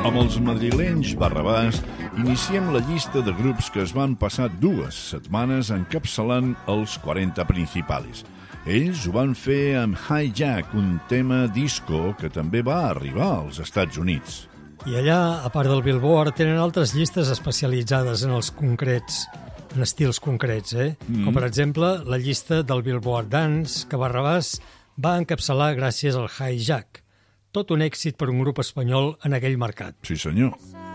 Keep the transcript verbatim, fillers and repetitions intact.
Amb els madrilenys Barrabàs iniciem la llista de grups que es van passar dues setmanes encapçalant els quaranta principals. Ells ho van fer amb Hijack, un tema disco que també va arribar als Estats Units. I allà, a part del Billboard, tenen altres llistes especialitzades en els concrets, en estils concrets, eh? Mm. Com, per exemple, la llista del Billboard Dance, que Barrabàs va encapçalar gràcies al Hijack. Tot un èxit per un grup espanyol en aquell mercat. Sí, senyor.